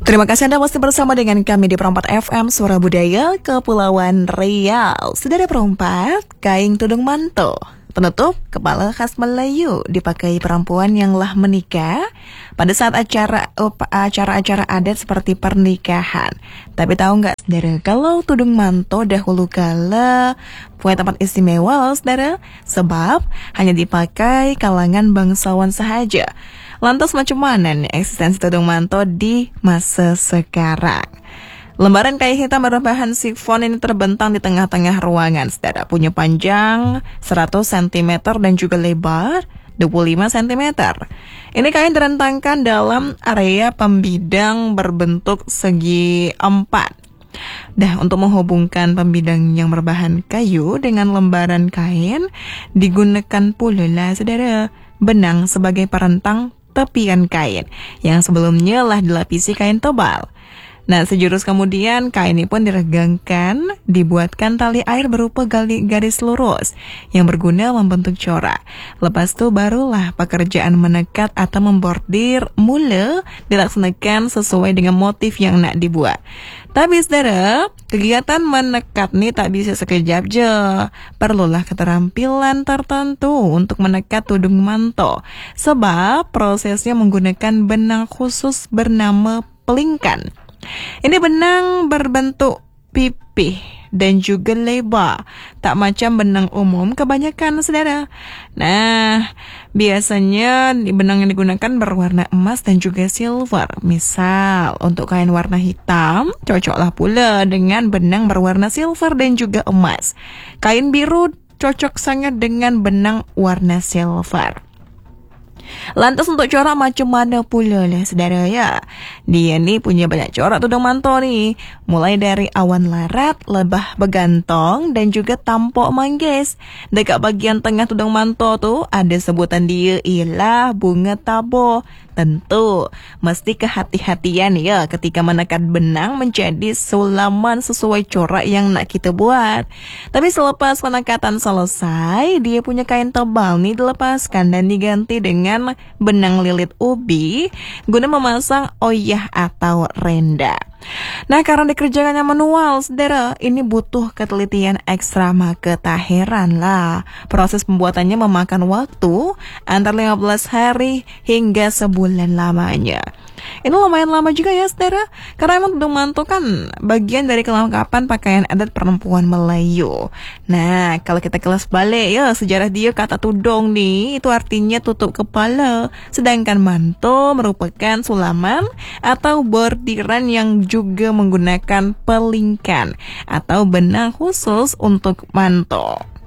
Terima kasih Anda masih bersama dengan kami di Perempat FM Suara Budaya Kepulauan Riau. Saudara perempat, kain tudung manto penutup kepala khas Melayu dipakai perempuan yang lah menikah pada saat acara-acara adat seperti pernikahan. Tapi tahu nggak saudara, kalau tudung manto dahulu kala punya tempat istimewa loh saudara, sebab hanya dipakai kalangan bangsawan sahaja. Lantas macam mana nih eksistensi tudung manto di masa sekarang? Lembaran kain hitam berbahan sifon ini terbentang di tengah-tengah ruangan, saudara. Punya panjang 100 cm dan juga lebar 25 cm. Ini kain direntangkan dalam area pembidang berbentuk segi 4. Untuk menghubungkan pembidang yang berbahan kayu dengan lembaran kain, digunakan pula lah, saudara, benang sebagai perentang tepian kain yang sebelumnya lah dilapisi kain tebal. Sejurus kemudian kain ini pun diregangkan, dibuatkan tali air berupa garis lurus yang berguna membentuk corak. Lepas itu barulah pekerjaan menekat atau membordir mula dilaksanakan sesuai dengan motif yang nak dibuat. Tapi saudara, kegiatan menekat nih tak bisa sekejap je. Perlulah keterampilan tertentu untuk menekat tudung manto. Sebab prosesnya menggunakan benang khusus bernama pelingkan. Ini benang berbentuk pipih dan juga lebar, tak macam benang umum kebanyakan saudara. Biasanya benang yang digunakan berwarna emas dan juga silver. Misal untuk kain warna hitam, cocoklah pula dengan benang berwarna silver dan juga emas. Kain biru cocok sangat dengan benang warna silver. Lantas untuk corak macam mana pula lah saudara ya? Dia nih punya banyak corak tudung manto nih. Mulai dari awan larat, lebah begantong dan juga tampok manggis. Dekat bagian tengah tudung manto tuh ada sebutan dia ialah bunga tabo. Tentu mesti kehati-hatian ya ketika menekat benang menjadi sulaman sesuai corak yang nak kita buat. Tapi selepas penekatan selesai, dia punya kain tebal nih dilepaskan dan diganti dengan benang lilit ubi guna memasang oyah atau renda. Karena dikerjakannya manual, saudara, ini butuh ketelitian ekstra, maka tak heran lah proses pembuatannya memakan waktu antara 15 hari hingga sebulan lamanya. Ini lumayan lama juga ya saudara, karena emang tudung manto kan bagian dari kelengkapan pakaian adat perempuan Melayu. Kalau kita kelas balik ya sejarah dia, kata tudung nih itu artinya tutup kepala, sedangkan manto merupakan sulaman atau bordiran yang juga menggunakan pelingkan atau benang khusus untuk manto.